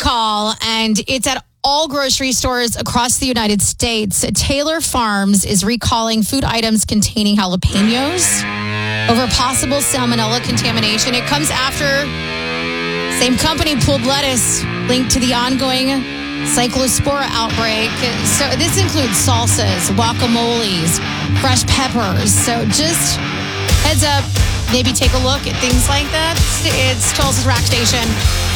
recall, and it's at all grocery stores across the United States. Taylor Farms is recalling food items containing jalapenos over possible salmonella contamination. It comes after same company pulled lettuce linked to the ongoing cyclospora outbreak. So this includes salsas, guacamoles, fresh peppers. So just heads up, maybe take a look at things like that. It's Tulsa's Rock Station.